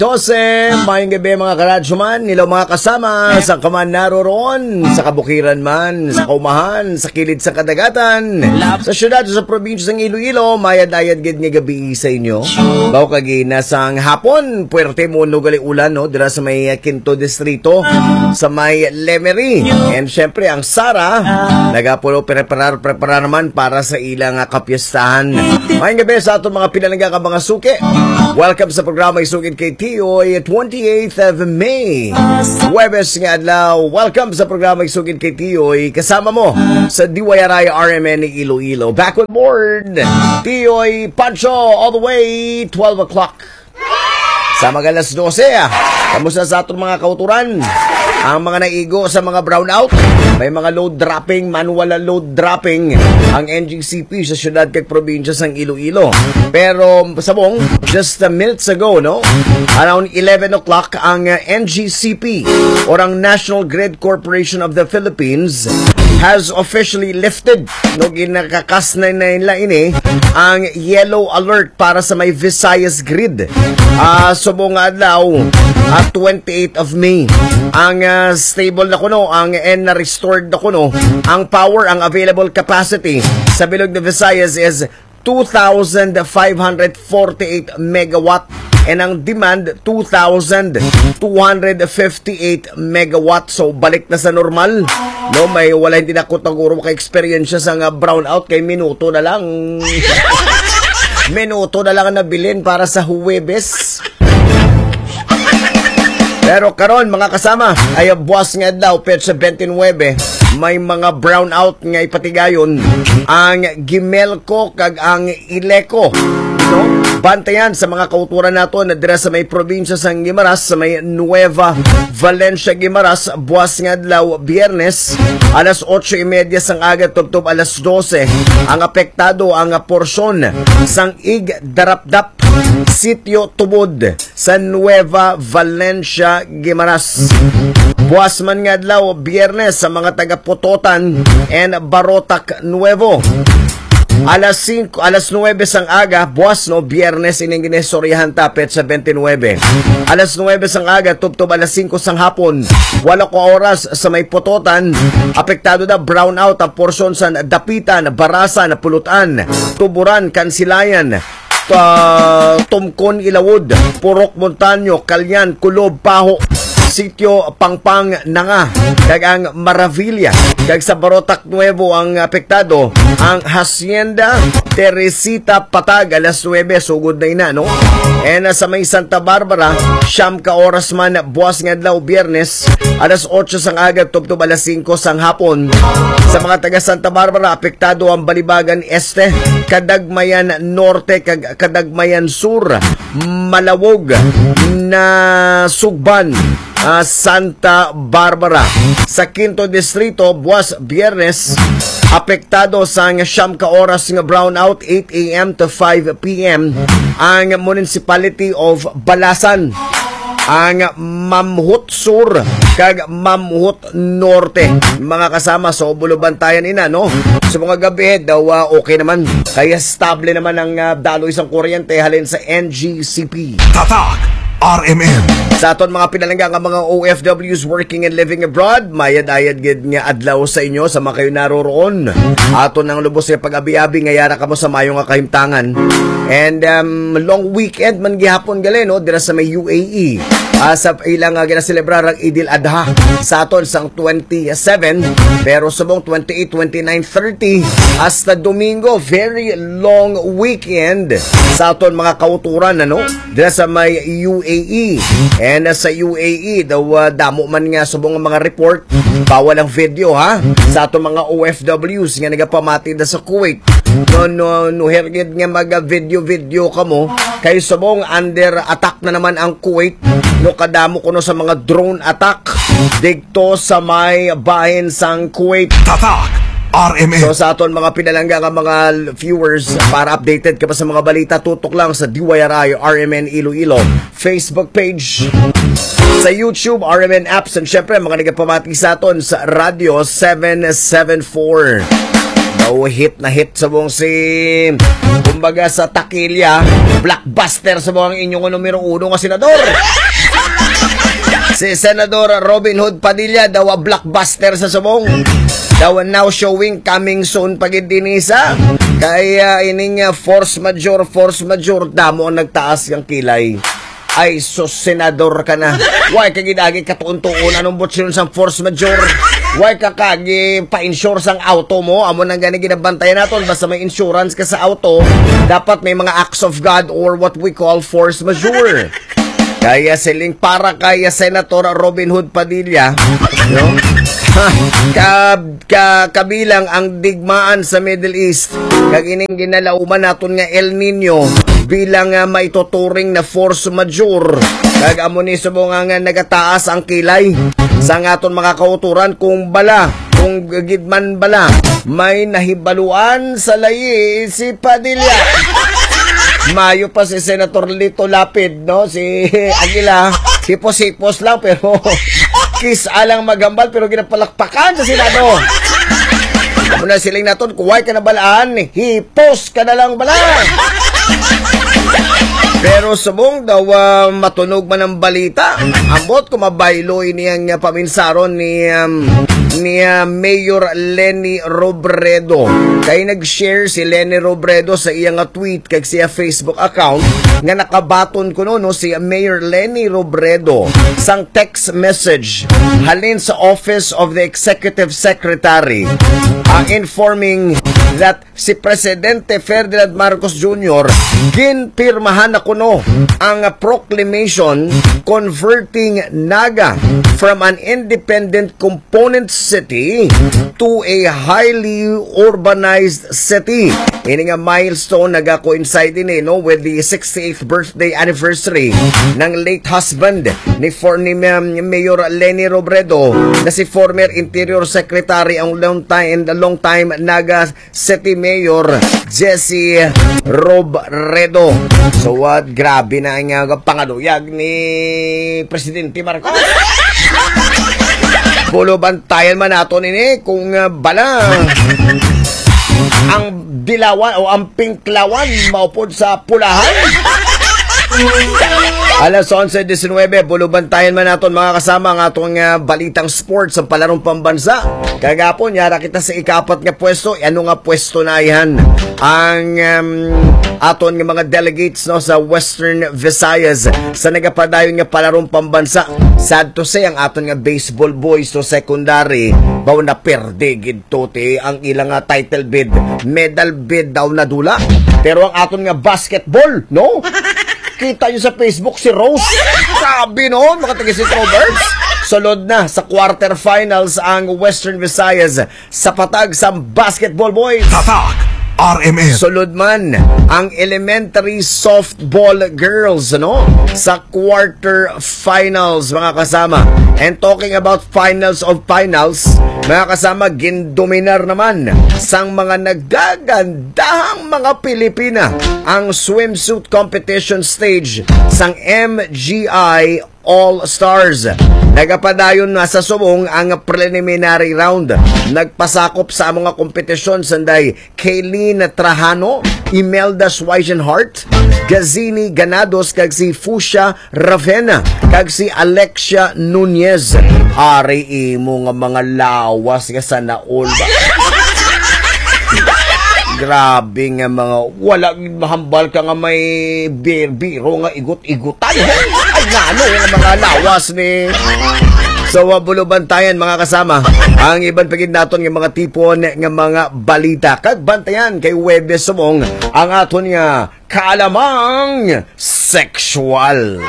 12, mayang gabi mga karadyoman, nilaw mga kasama, sa kaman naroroon, sa kabukiran man, sa kaumahan, sa kilid sa kadagatan, sa syudad, sa probinsya ng Iloilo, mayad-ayad gid nga gabi sa inyo. Baw kagi nasang hapon, puwerte mo nugali ulan, no? Dira sa may Quinto Distrito, sa may Lemery. And syempre, ang Sara, nagapulo prepara naman para sa ilang kapiyastahan. Mayang gabi sa atong mga pinalangga ka mga suki. Welcome sa programa Isugid kay Tioy, 28th of May. Huwebes nga adlaw. Welcome sa programa Isugid kay Tioy. Kasama mo sa DYRI RMN Iloilo. Back with board, Tioy Pancho, all the way 12 o'clock. Sa magalas 12, kamusta sa atong mga kauturan? Ang mga naigo sa mga brownout, may mga load dropping, manual load dropping ang NGCP sa syudad kag probinsya sang Iloilo. Pero sabong, just minutes ago, no? Around 11 o'clock, ang NGCP or ang National Grid Corporation of the Philippines has officially lifted, no, ginakakas na nila ini ang yellow alert para sa may Visayas grid. Subong adlaw at 28th of May. Ang stable na kuno, ang na-restored na kuno, ang power, ang available capacity sa bilog na Visayas is 2,548 megawatt and ang demand 2,258 megawatt. So balik na sa normal, no? May wala hindi na ko taguro ka-experience sa nga brownout kay minuto na lang. Minuto na lang ang nabilin para sa Huwebes. Pero karon mga kasama, ay buwas nga daw petsa 29, may mga brownout nga ipatigayon ang Gimelco kag ang Ileco, no? Bantayan sa mga kauturan nato na dira sa may probinsya sang Guimaras, sa may Nueva Valencia Guimaras, buwas nga daw Biyernes alas 8:30 sang aga tubtob alas 12 ang apektado ang porsyon sang Igdarapdap Sitio Tubod sa Nueva Valencia Guimaras. Buwas man nga adlaw Biyernes sa mga taga Pototan and Barotac Nuevo. Alas 9 sang aga, buwas no, Biyernes ining ginesoryahan tapet sa 29. Alas 9 sang aga, tubtob alas 5 sang hapon, 8 oras sa may Pototan, apektado na brownout ang porsyon sa Dapitan, Barasan, Pulutan, Tuburan, Kansilayan, Tumkon, Ilawod, Purok, Montaño, Kalyan, Kulob, Paho, Sitio Pangpang Nanga, kag ang Maravilla, kag sa Barotac Nuevo ang apektado ang Hacienda Teresita Patag alas 9 sugod na ina, no? And sa may Santa Barbara, siyam ka oras man buwas nga adlaw Biyernes alas 8 sang aga tubtob alas 5 sang hapon. Sa mga taga Santa Barbara, apektado ang Balibagan Este, Kadagmayan Norte kag Kadagmayan Sur, Malawog na Sugban, Santa Barbara. Sa Quinto Distrito, buwas Biyernes, apektado sa siyam ka oras nga brownout 8 a.m. to 5 p.m. ang Municipality of Balasan, ang Mamhut Sur kag Mamhut Norte. Mga kasama sa Bulubantayan ina, no? Sa mga gabi daw okay naman, kaya stable naman ang daloy sang kuryente halin sa NGCP. Tatak RMN. Sa aton mga pinalangga nga mga OFWs working and living abroad, mayad-ayad gid nga adlaw sa inyo sa mga kayo naroroon. Aton nang lubos sa pag-abi-abi nga yara kamo sa mayo nga kahimtangan. And long weekend man gihapon gali, no, dira sa may UAE. Sa ilang ginaselebrar ang Idil Adha sa aton sang 27, pero subong 28, 29, 30 hasta Domingo, very long weekend sa aton mga kauturan, ano, dira sa may UAE. And sa UAE daw damo man nga subong mga report, bawal ang video ha sa aton mga OFWs nga nagapamati da sa Kuwait. No hergid nga mag-video kamo kay subong under attack na naman ang Kuwait, no, kadamo kuno sa mga drone attack digto sa may bahin sang Kuwait. Tatak RMN. So sa aton mga pinalangga nga mga viewers, para updated ka pa sa mga balita, tutok lang sa DYRI RMN Iloilo Facebook page, sa YouTube RMN apps, and syempre mga nagapamati sa aton sa Radio 774 So, hit na hit sa buong si, kumbaga sa takilya, blockbuster sa buong inyong numero 1 nga senador. Si Senador Robin Hood Padilla daw blockbuster sa subong. Daw now showing coming soon pagid dinisa. Kaya ining force majeure damo ang nagtaas yung kilay. Ay, sus, senador ka na. Why ka gidagi katuon-tuon anong botsyon sa force majeure? Why ka kagi pa-insure sang auto mo? Amo nang gani ginabantayan naton. Basta may insurance ka sa auto, dapat may mga acts of God or what we call force majeure. Kaya siling para kaya Senator Robin Hood Padilla, no? Kabilang ang digmaan sa Middle East. Kag ining ginalauman naton nga El Nino bilang maituturing na force majeure. Kag amo ni subong nga nagataas ang kilay sa aton mga kauturan kung gidman bala may nahibaluan sa layi si Padilla. Mayo pa si Senator Lito Lapid, no? Si Aguila, hipos-hipos lang pero kiss alang magambal pero ginapalakpakan sa Senado. Muna siling naton, kuway ka na balaan, hipos ka na lang bala. Pero subong daw matunog man ang balita. Ambot kumabayloy niyang paminsaron ni Mayor Leni Robredo. Kay nag-share si Leni Robredo sa iyang tweet kag siya Facebook account nga nakabaton ko no si Mayor Leni Robredo sang text message halin sa Office of the Executive Secretary informing that si Presidente Ferdinand Marcos Jr. ginpirmahan na kuno ang proclamation converting Naga from an independent component city to a highly urbanized city. Ini nga milestone naga-coincide din with the 68th birthday anniversary ng late husband ni Mayor Leni Robredo na si former Interior Secretary ang long time Naga City Mayor Jesse Robredo. So grabe na ang pangaluyag ni Presidente Marcos. Pulo bantayan man nato nini kung bala ang dilawan o ang pinklawan maupod sa pulahan. Alas 11:19, bulubantayan man naton mga kasama ang atong balitang sports sa palarong pambansa. Kagapon, yara kita sa ikapat nga pwesto. Ano nga pwesto na yan? Ang aton nga mga delegates no sa Western Visayas sa nagapadayon nga palarong pambansa. Sad to say, ang aton nga baseball boys to secondary baw na perde gid ti ang ilang title bid, medal bid daw na dula. Pero ang aton nga basketball, no? Kita nyo sa Facebook si Rose. Sabi noon, makatagay si Roberts. Sulod na sa quarterfinals ang Western Visayas sa patag sa basketball boys. Tatak RMN. Sulod man ang elementary softball girls sa quarterfinals mga kasama. And talking about finals of finals, mga kasama, gindominar naman sang mga nagagandahang mga Pilipina ang swimsuit competition stage sang MGI All-Stars. Nagapadayon na sa subong ang preliminary round. Nagpasakop sa mga kompetisyon sanday Kaylin Trajano, Imelda Schweizenhart, Gazini Ganados, kag si Fusia Ravena, kag si Alexia Nunez. Ari imo nga mga lawas nga sa naol ba? Grabe nga mga wala mahambal ka nga may biro nga igot-igutan. Ay ngano yung mga lawas ni so bulubantayan mga kasama ang iban pagid naton nga mga tipon nga mga balita kag bantayan kay Webes sumong ang aton nga kaalamang sexual.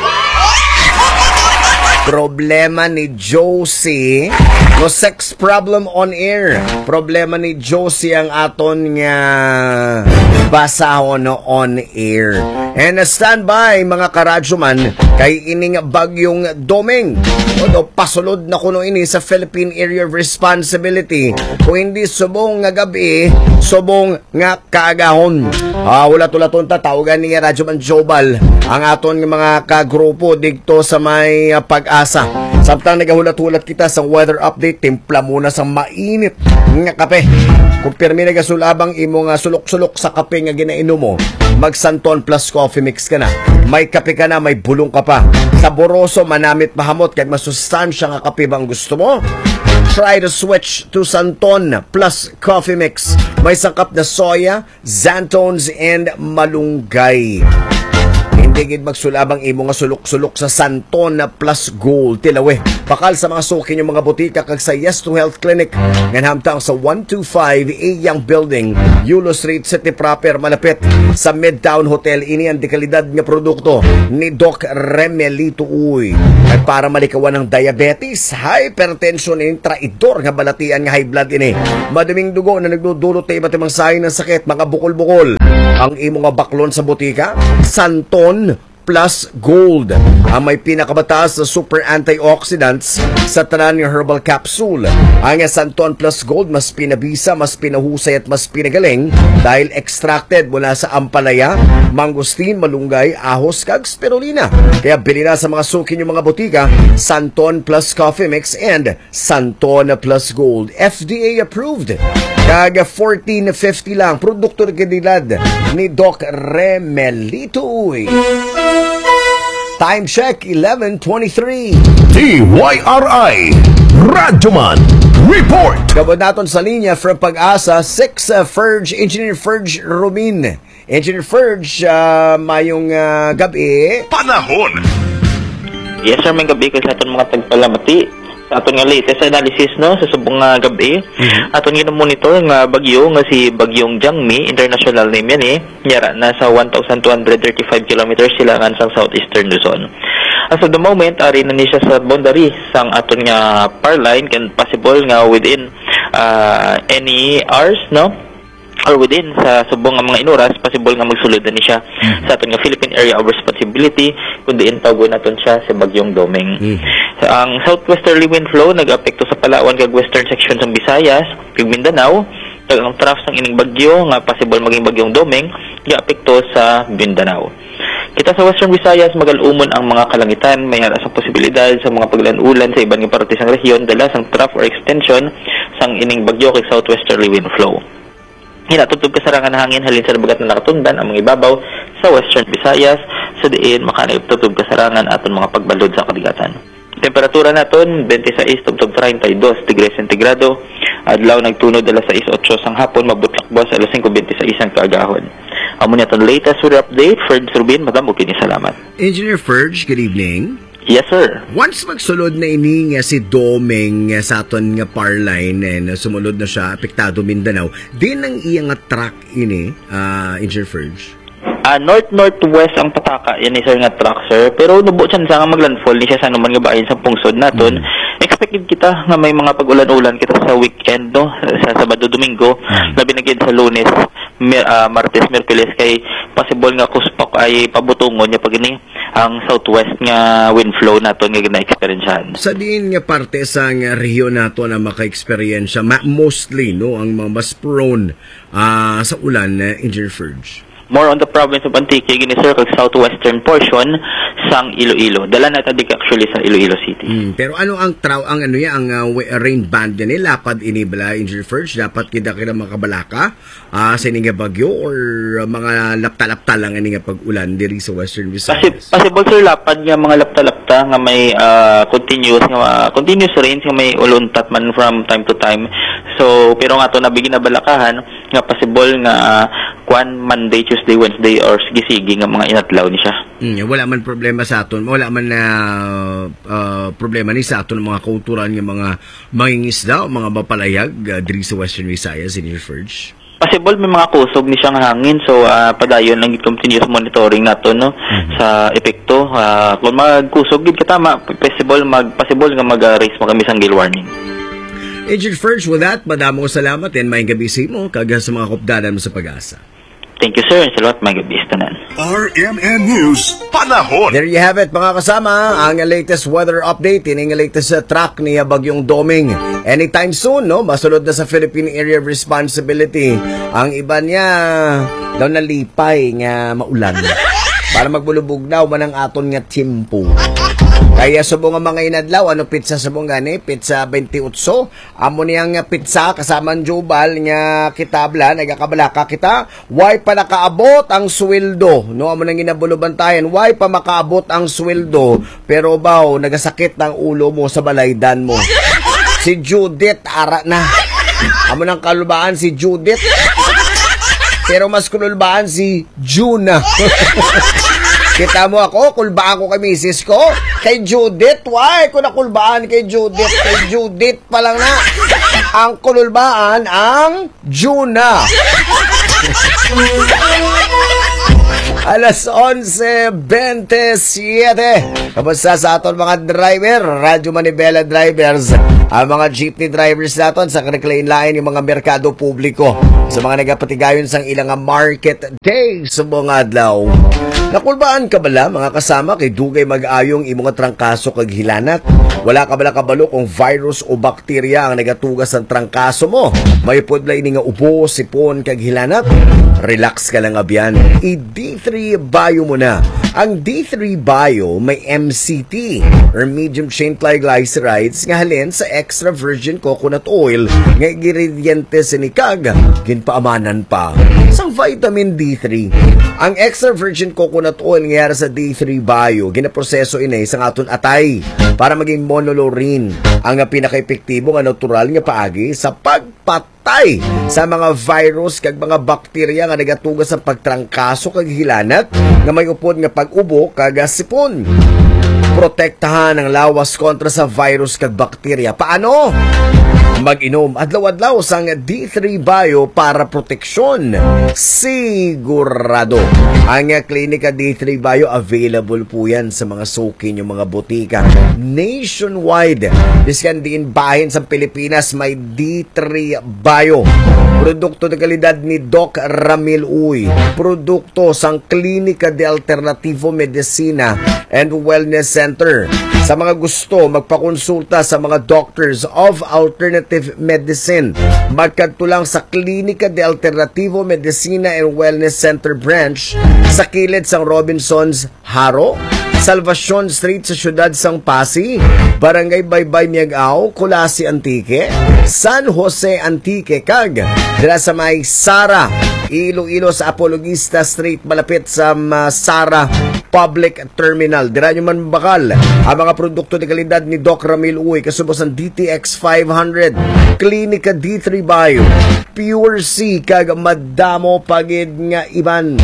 Problema ni Josie, no sex problem on air. Problema ni Josie ang aton nga basahon on air. And standby mga karadyoman kay ining bagyong Doming. Pasulod na kuno ini sa Philippine Area of Responsibility. Kung hindi subong nga gabi, subong nga kaagahon. Wala tulaton tawagan ni Radyoman Jobal ang aton nga mga kagrupo dito sa may pag-asa. Samtang nagahulat-hulat kita sa weather update, timpla muna sa mainit nga kape. Kung pirmi nagasulabang imo nga sulok-sulok sa kape nga ginainom mo, mag Santon Plus Coffee Mix ka na. May kape ka na, may bulong ka pa. Saboroso, manamit, mahamot, kaya masustansya nga kape bang gusto mo? Try to switch to Santon Plus Coffee Mix. May sangkap na soya, xanthones, and malunggay. Hindi gid magsulabang imo nga sulok-sulok sa Santon Plus Gold. Tilawe, pakal sa mga suki yung mga butika kag sa Yes to Health Clinic. Ngan hamtang sa 125 A Young Building, Yulo Street, City Proper, malapit sa Midtown Hotel. Ini ang dekalidad nga produkto ni Doc Remelito Uy. At para malikawan ng diabetes, hypertension, traidor nga balatian nga high blood ini. Maduming dugo na nagdudulot na iba't ibang sayo ng sakit, mga bukol-bukol. Ang imo nga baklon sa butika, Santon Plus Gold. Ang may pinakabataas na super antioxidants sa tanan ng herbal capsule. Ang Santon Plus Gold mas pinabisa, mas pinahusay at mas pinagaling dahil extracted mula sa ampalaya, mangosteen, malunggay, ahos kag spirulina. Kaya bili na sa mga suki yung mga butika, Santon Plus Coffee Mix and Santon Plus Gold. FDA approved. Kag 14.50 lang produkto ng kanilad ni Doc Remelito Uy. Time check, 11:23. DYRI Radyoman Report. Gabon natin sa linya from Pag-asa, 6 Ferge, Engineer Ferge Rumin. Engineer Ferge, mayong gabi. Panahon. Yes sir, may gabi kasi aton mga tagpalamati sa aton nga latest analysis no sa subong nga gabi. Aton nga monitor nga bagyo nga si Bagyong Jangmi, international name yan Nyara nasa 1,235 kilometers silangan sa southeastern Luzon. As of the moment, ari na ni siya sa boundary sang aton nga power line, can possible nga within any hours no, or within sa subong nga mga inuras, possible nga magsulod na ni siya sa aton nga Philippine Area of Responsibility, kundi tawagon naton siya sa Bagyong Doming. Ang southwesterly wind flow nag-apekto sa Palawan kag western section ng Visayas kag Mindanao. Ang trough ng ining bagyo nga possible maging Bagyong Doming ga-apekto sa Mindanao. Kita sa Western Visayas magalumon ang mga kalangitan, may haras ang posibilidad sa mga paglan-ulan sa ibang parte sang rehiyon dala sang trough or extension sang ining bagyo kag southwesterly wind flow. Hinatutog kasarangan hangin halin sa dagat na nakatundan ang mga ibabaw sa Western Visayas, sa diin makanagtutog kasarangan aton mga pagbalod sa kadigatan. Temperatura naton 26 tubtog 32 degrees sentigrado. Adlaw nagtunod alas 6:08 sang hapon, mabutlakbos alas 5:26 ang kaagahon. Amo ni aton latest weather update. Ferge Rubin, madam, kini salamat. Engineer Ferge, good evening. Yes sir. Once magsulod na ini nga si Doming sa aton nga power line and sumulod na siya apektado Mindanao, din ang iyang nga track ini, Engineer Ferge. North-northwest ang pataka yan sir nga track sir, pero nubo siya sa nga maglandfall ni siya sa anuman nga bahin sa pungsod naton. Expected kita nga may mga pag-ulan-ulan kita sa weekend no, sa Sabado, Domingo, labi na gid sa Lunes, Martes, Miyerkules, kay possible nga kuspak ay pabutungon niya pag ini ang southwest nga wind flow naton nga gina-experiencehan. Sa diin nga parte sa nga rehiyon nato na maka-experience mostly no ang mga mas prone sa ulan, Engineer Ferge. More on the province of Antique, gini sir, kag southwestern portion sang Iloilo. Dala na tadik actually sa Iloilo City. Pero ano ang rain band niya lapad ini bala, Engineer Ferge? Dapat kita makabalaka sa ining bagyo or mga lapta-lapta lang ini nga pag-ulan diri sa Western Visayas? Possible sir, lapad nga mga lapta-lapta nga may continuous rains nga may uluntat man from time to time. So pero nga to nabigi na balakahan nga possible nga Monday, Tuesday, Wednesday or sige nga mga inatlaw ni siya. Wala man problema sa aton, wala man na problema ni sa aton mga kauturan nga mga mangingisda o mga mapalayag diri sa Western Visayas, Engineer Ferge. Possible may mga kusog ni siyang hangin, so padayon lang continuous monitoring nato no sa epekto. Kung magkusog gid katama, possible nga mag-raise mo kami sang gale warning. Engineer Ferge, with that, madamo salamat and may gabi sa mo kag sa mga kopdanan mo sa Pag-asa. Thank you sir, salamat, may gabi tanan. RMN News Panahon. There you have it mga kasama, ang latest weather update, ang latest track ni Bagyong Doming. Anytime soon, no, masulod na sa Philippine Area of Responsibility. Ang iba niya daw nalipay nga maulan. para magbulubugnaw man ang aton nga timpo. Kaya subong nga mga inadlaw, ano pizza subong gani? Pizza 28. Amo niyang pizza kasama ang jubal nga kitabla, nagakabalaka kita. Why pa nakaabot ang sweldo? No, amo nang ginabulubantayan. Why pa makaabot ang sweldo? Pero baw, nagasakit ang ulo mo sa balaydan mo. Si Judith, ara na. Amo nang kalubaan si Judith. Pero mas kulubaan si Juna. Kita mo ako, kulbaan ko kay misis ko. Kay Judith, why? Kung nakulbaan kay Judith, kay Judith pa lang na. Ang kulbaan, ang Juna. Alas 11:27. Kamusta sa aton mga driver, Radyo Manibela drivers, ang mga jeepney drivers naton sa Reclaim Line, yung mga merkado publiko, sa mga nagapatigayon sang ilang market day sa mga adlaw. Nakulbaan ka bala mga kasama kay dugay mag-ayong imong trangkaso kag hilanat? Wala ka bala kabalo kung virus o bakterya ang nagatugas ng trangkaso mo? May pudlay ni nga ubo, sipon kag hilanat? Relax ka lang abyan. I-D3 Bio mo na. Ang D3 Bio may MCT or medium chain triglycerides nga halin sa extra virgin coconut oil nga ingrediente sinikag ginpaamanan pa sang vitamin D3. Ang extra virgin coconut oil nga sa D3 Bio ginaproseso inay sa aton atay para maging monolaurin, ang pinaka-epektibo nga natural nga paagi sa pagpatay sa mga virus kag mga bakterya nga nagatugas sa pagtrangkaso kag hilanat nga may upod nga pag-ubo kag sipon. Protektahan ang lawas kontra sa virus kag bakterya. Paano? Mag-inom adlaw-adlaw sang D3 Bio para proteksyon. Sigurado. Ang klinika D3 Bio available po yan sa mga suki yung mga butika nationwide. Diskan din bahin sa Pilipinas may D3 Bio. Produkto na kalidad ni Doc Ramil Uy. Produkto sang Klinika de Alternativo Medicina and Wellness Center. Sa mga gusto magpakonsulta sa mga doctors of alternative medicine, magkadto lang sa Klinika de Alternativo Medicina and Wellness Center branch sa kilid sang Robinsons Haro, Salvacion Street sa siyudad sang Pasig, Barangay Baybay Miagao, Kulasi Antique, San Jose Antique kag dira sa may Sara, Iloilo sa Apologista Street malapit sa Sara Public Terminal. Dira nyo man bakal ang mga produkto de kalidad ni Doc Ramil Uy, kasubos ang DTX 500, Klinika D3 Bio, Pure C kag madamo pagid nga iban.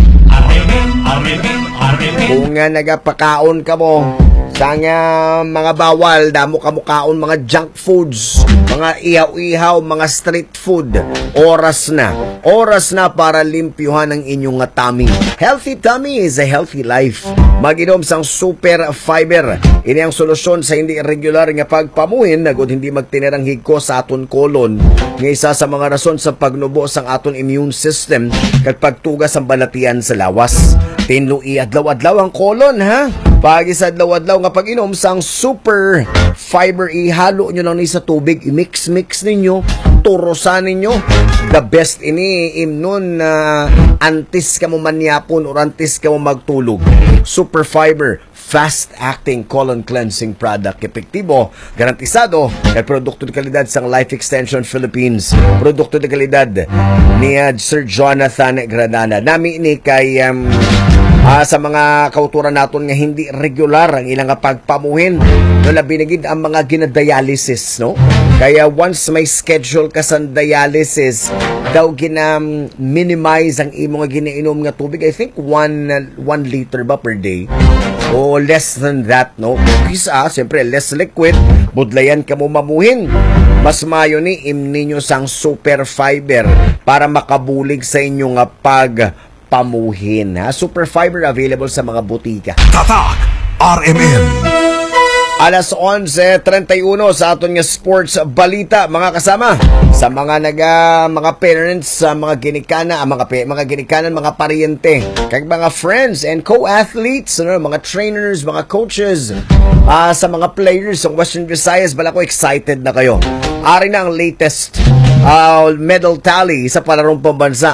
Kung nga nagapakaon ka mo sa mga bawal, damo ka mukaon mga junk foods, mga ihaw-ihaw, mga street food, oras na para limpyuhan ang inyong tummy. Healthy tummy is a healthy life. Mag-inom sang super fiber. Ini ang solusyon sa hindi regular nga pagpamuhin nagod hindi magtinirang higko sa aton kolon. Nga isa sa mga rason sa pagnubo sang aton immune system kag pagtugas ang balatian sa lawas. Tinlui adlaw-adlaw ang kolon ha. Pag isa adlaw-adlaw nga pag-inom sang super fiber, ihalo nyo lang ni sa tubig, i-mix ninyo, turosan ninyo. The best ini imnon na antis ka mo manyapon or antis ka mo magtulog. Super fiber, fast-acting colon cleansing product, epektibo, garantisado, at produkto de kalidad sang Life Extension Philippines. Produkto de kalidad ni Sir Jonathan Granada. Nami ini kay sa mga kauturan naton nga hindi regular ang ilang pagpamuhin, no labinigid ang mga ginadialysis, no? Kaya once may schedule ka sa dialysis, daw minimize ang imong ginainom nga tubig. I think 1 liter ba per day? O less than that, no? Kisa, siyempre, less liquid, budlayan ka mo mamuhin. Mas mayo ni imninyo sang super fiber para makabulig sa inyong pagpamuhin. Super fiber available sa mga butika. Tatak RMN. Alas 11:31 sa aton nga sports balita, mga kasama. Sa mga mga parents, sa mga ginikanan, mga ginikanan, mga paryente, kag mga friends and co-athletes, mga trainers, mga coaches, sa mga players ng Western Visayas, bala ko excited na kayo. Ari na ang latest medal tally sa palarong pambansa.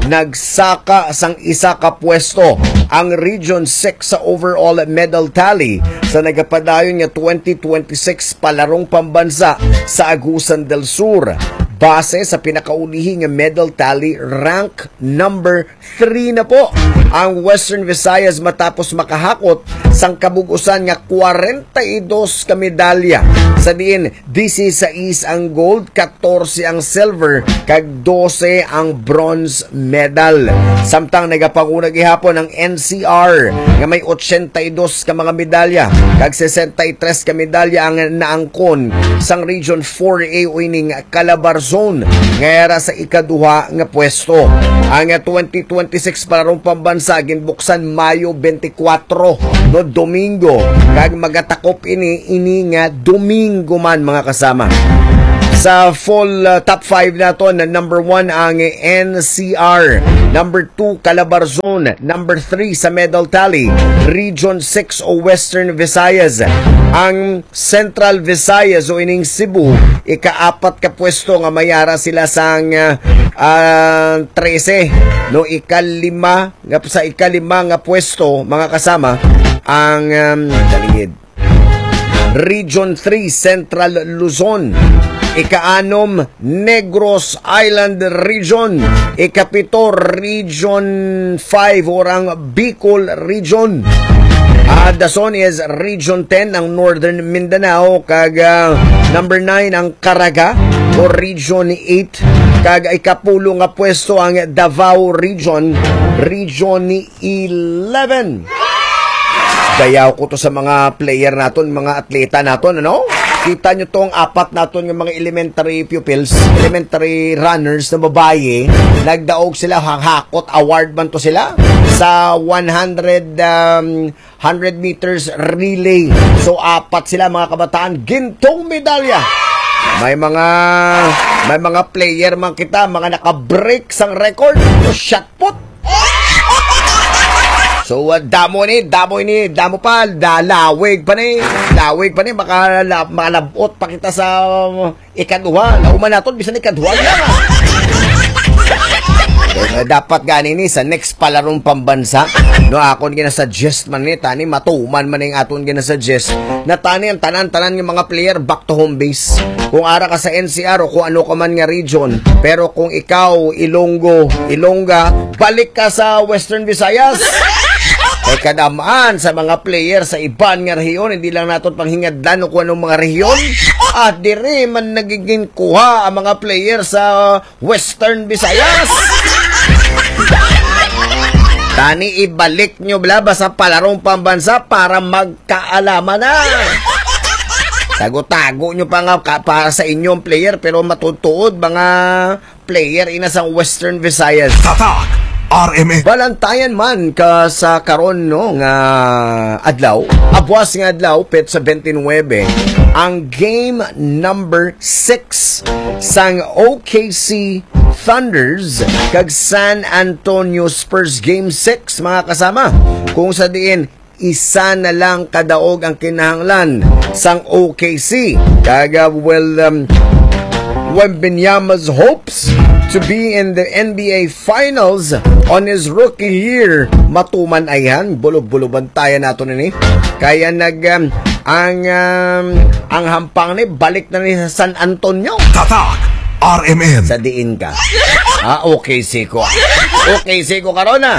nagsaka sang isa ka pwesto ang Region 6 sa overall medal tally sa nagapadayon nga 2026 palarong pambansa sa Agusan del Sur. Base sa pinakaulihing medal tally, rank number 3 na po ang Western Visayas matapos makahakot sang kabugusan nga 42 ka medalya. Sa diin, 16 ang gold, 14 ang silver, kag 12 ang bronze medal. Samtang nagapangunag ihapon ang NCR nga may 82 ka mga medalya, kag 63 ka medalya ang naangkon sang Region 4A o ining Calabar Zone ngayara sa ikaduha nga pwesto. Ang 2026 palarong pambansa ginbuksan Mayo 24 no Domingo, kag magatakop ini nga Domingo man mga kasama. Sa full top 5 naton, number 1 ang NCR, number 2 Calabar Zone, number 3 sa medal tally Region 6 o Western Visayas. Ang Central Visayas o ining Cebu, ika-4 ka pwesto nga mayara sila sang 13 no ikalima nga pwesto mga kasama ang taligid Region 3 Central Luzon, ika-6 Negros Island Region, ika-7 Region 5 orang Bicol Region. Dason is Region 10 ang Northern Mindanao, kag number 9 ang Caraga o Region 8, kag ika-10 nga pwesto ang Davao Region, Region 11. Dayaw ko to sa mga player naton, mga atleta naton, ano? Kita nyo tong 4 naton ng mga elementary pupils, elementary runners na babae, nagdaog sila, hakot award man to sila sa 100 meters relay. So 4 sila mga kabataan, gintong medalya. May mga player man kita, mga naka-break sang record o shot put. So, damo pa, lawig pa ni, makalabot pa kita sa ikaduha. Nauman natin, bisan ikaduha lang. So, dapat ganini sa next palarong pambansa, no, akon ginasuggest man ni, tani matuman man yung aton ginasuggest, na tani ang tanan-tanan yung mga player back to home base. Kung ara ka sa NCR o kung ano ka man nga region, pero kung ikaw, Ilongga, balik ka sa Western Visayas. Ay kadamaan sa mga player sa iban nga rehiyon, hindi lang natin panghingadlan o kung anong mga rehiyon, at dire man nagiging kuha ang mga player sa Western Visayas. Tani ibalik nyo blaba sa palarong pambansa para magkaalaman na. Tago-tago nyo pa nga para sa inyong player, pero matutuod mga player ina sa Western Visayas. Tatak RMN. Balantayan man ka sa karon no nga adlaw, abwas nga adlaw pet sa 29 ang game number 6 sang OKC Thunders kag San Antonio Spurs game 6 mga kasama, kung sa diin isa na lang kadaog ang kinahanglan sang OKC kag Wembanyama's hopes to be in the NBA Finals on his rookie year. Matuman ayan, bulog-buloban tayo nato nini. Kaya ang hampang ni balik na ni sa San Antonio. Tatak RMN. Sa diin ka. Okay siko. Okay siko karon na.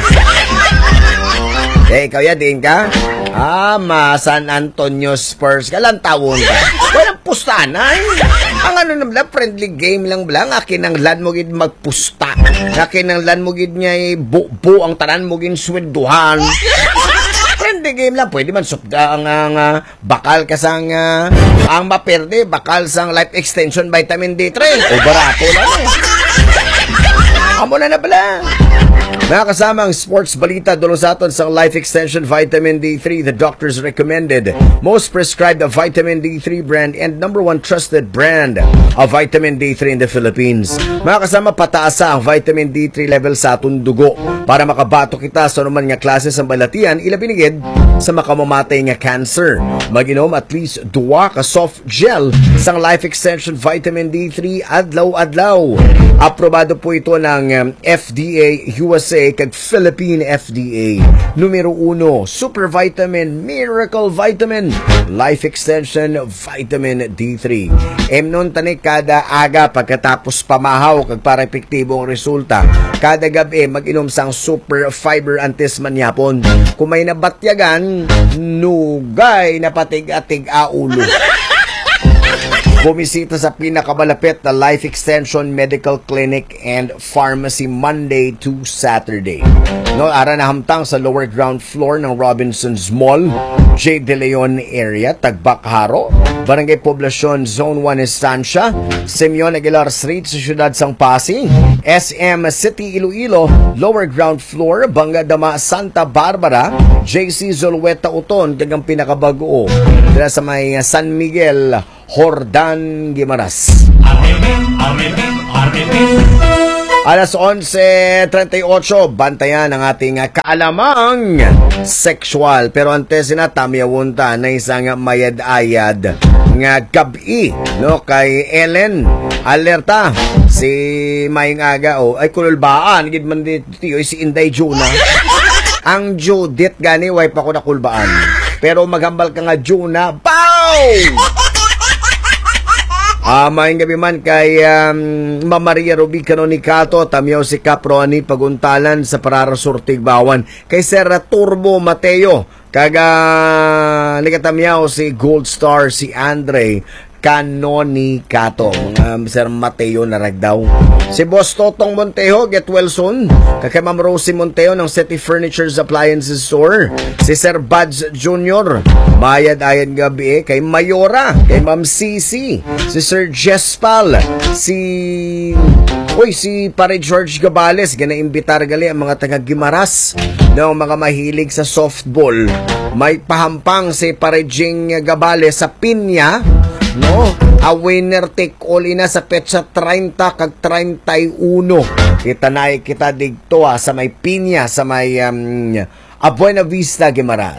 Ikaw ya diin ka? San Antonio Spurs ka lang tawon ka. Walang pustanay. Ang ano na blang, friendly game lang blang. Akin ang lan mo gid magpusta. Akin ang lan mo gid niya bu ang tanan mo gid swelduhan. Friendly game lang. Pwede man ang bakal ka sang ang maperde, bakal sang life extension vitamin D3. O barato lang eh. Amo na bala. Mga kasama ang sports balita dulo sa aton sa Life Extension Vitamin D3, the doctors recommended, most prescribed of vitamin D3 brand and number 1 trusted brand of vitamin D3 in the Philippines. Mga kasama, pataasa ang vitamin D3 level sa aton dugo para makabato kita sa naman nga klase sa balatian, ilabinigid sa makamamatay nga cancer. Mag-inom at least 2 ka soft gel sang Life Extension Vitamin D3 adlaw-adlaw. Aprobado po ito ng FDA USA kag Philippine FDA. Numero 1, Super Vitamin Miracle Vitamin Life Extension Vitamin D3. Emnon tani kada aga pagkatapos pamahaw kag para epektibong resulta. Kada gabi mag-inom sang Super Fiber Antes manyapon. Kung may nabatyagan, nugay na patig-atig a ulo. Bumisita sa pinakamalapit na Life Extension Medical Clinic and Pharmacy Monday to Saturday. No, ara na hamtang sa lower ground floor ng Robinsons Mall, J. De Leon area, Tagbak-Haro, Barangay Poblacion, Zone 1 Estancia, Simeon Aguilar Street sa Siyudad Sang Pasig, SM City Iloilo, lower ground floor, Banga Dama, Santa Barbara, JC Zolweta Uton, dagang pinakabago, dila sa may San Miguel, Jordan Guimaras. Alas 11:38, bantayan ang ating kaalamang sexual. Pero antes na tamyawunta na isang mayad-ayad nga gabi, no, kay Ellen. Alerta si Maying Aga ay kululbaan gid man dito si Inday Juna. Ang Judith gani way pa ko na kulbaan. Pero maghambal ka nga Juna, pow! Maayong gabi man kay Ma'am Maria Rubicano ni Cato, tamyaw si Capro ani paguntalan sa Pararasurtig Bawan. Kay Sir Turbo Mateo, kaga nikatamyaw si Gold Star, si Andre Canonicato, Sir Mateo naragdaw. Si Boss Totong Montejo, get well soon. Kay Ma'am Rosie Monteo ng City Furniture's Appliances Store. Si Sir Buds Jr. Mayad-ayad gabi kay Mayora, kay Ma'am Cici, si Sir Jespal, si Pare George Gabales, gana-imbitar gali ang mga taga-Gimaras ng mga mahilig sa softball. May pahampang si Pare Jing Gabales sa Pinya, no? A winner take all ina sa petsa 30 kag 31. Kita digto sa may Pinya, sa may Buena Vista, Gimaras.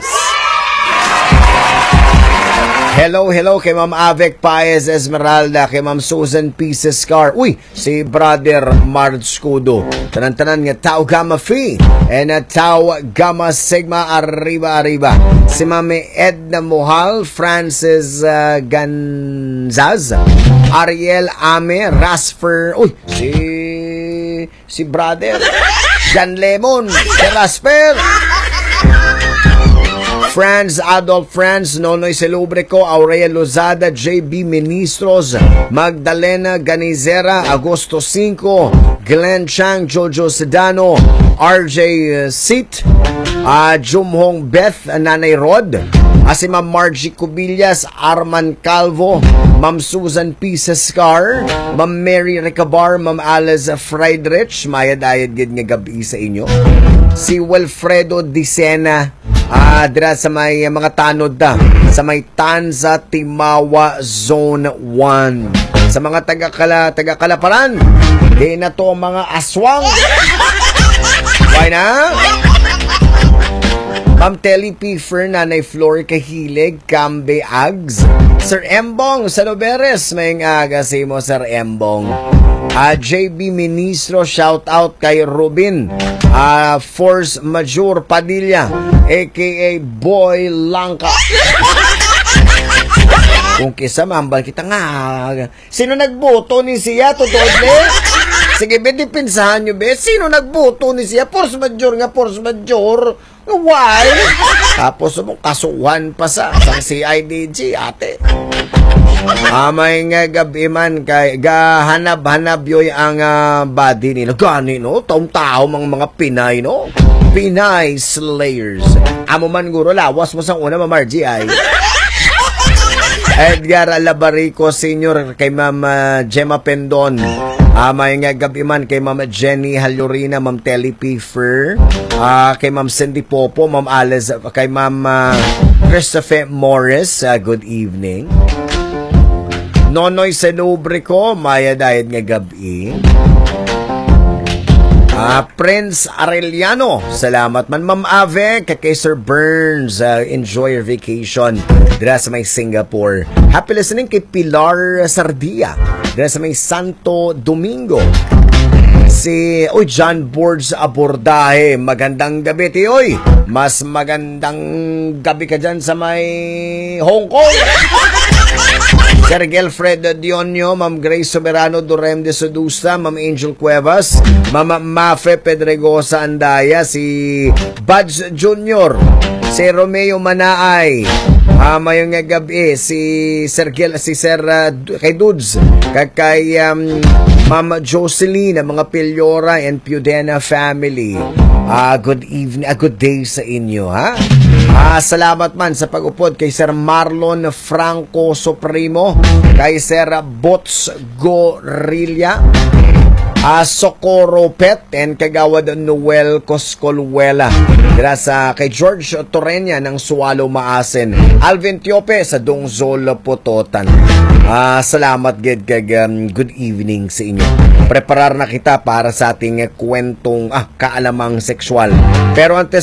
Hello kay Ma'am Avec Paez Esmeralda, kay Ma'am Susan P. Scar. Si Brother Mard Scudo. Tanan-tanan nga Tau Gamma Phi and Tau Gamma Sigma arriba. Si Ma'am Edna Mohal, Francis Ganzaz, Ariel Ame, Rasper. Si Brother Jan Lemon, si Rasper. Franz, Adolf Franz, Nonoy Celubrico, Aurel Lozada, JB Ministros, Magdalena Ganizera, Agosto 5, Glenn Chang, Jojo Sedano, RJ Sit, Jumhong Beth, Nanay Rod, si Ma'am Margie Cubillas, Arman Calvo, Ma'am Susan P. Scar, Ma'am Mary Recabar, Ma'am Alice Friedrich, mayad-ayad gid nga gabi sa inyo. Si Wilfredo Dicena, dira sa may mga tanod sa may Tanza Timawa Zone 1. Sa mga taga-Kalaparan, di na to mga aswang. Why na? Ma'am Telly P. Nanay Flor Kahilig, Cambe Ags, Sir Embong Saloberes, may aga si mo Sir Embong. JB Ministro, shout out kay Rubin, Force Major Padilla, aka Boy Langka. Kung kisa mambal kita nga, sino nagboto ni siya? Totoo sige, be, dipinsahan nyo, be. Sino nagboto ni siya? Force Major. Why? Tapos mo, kasuhan pa sa CIDG, ate. May nga gabi man kay gahanap-hanap yoy ang body nila. Gani, no? Taong-tao mga Pinay, no? Pinay Slayers. Amo man guro, lawas mo sa una, Mamarji, ay. Edgar Alabarico Sr. kay Ma'am Gemma Pendon. May nga gabi man kay Ma'am Jenny Halurina, Ma'am Telly P. Fur, kay Ma'am Cindy Popo, Ma'am Alice, kay Ma'am Christopher Morris, good evening. Nonoy Celubrico, mayad-ayad nga gabi. Prince Arellano, salamat man. Ma'am Ave, kay Sir Burns, enjoy your vacation dira sa may Singapore. Happy listening kay Pilar Sardia dira sa may Santo Domingo. si John Boards Abordahe. Magandang gabi, Tiyoy. Mas magandang gabi ka dyan sa may Hong Kong. Sir Gelfred Dionio, Ma'am Grace Soberano Dorem de Sodusta, Ma'am Angel Cuevas, Ma'am Mafe Pedregosa Andaya, si Buds Jr., si Romeo Manaay, mayong gabi si Sir kay Dudes, kay Ma'am Jocelyn, mga Pilyora and Pudena family. Good evening, good day sa inyo, ha? Salamat man sa pag-upod kay Sir Marlon Franco Supremo, kay Sir Bots Gorilla, Socorro Pet, and kagawad Noel Coscolwela. Gracias kay George Torreña ng Sualo Maasen, Alvin Tiope sa Dongzol Pototan. Salamat good evening sa inyo. Preparar na kita para sa ating kwentong kaalamang sexual. Pero antes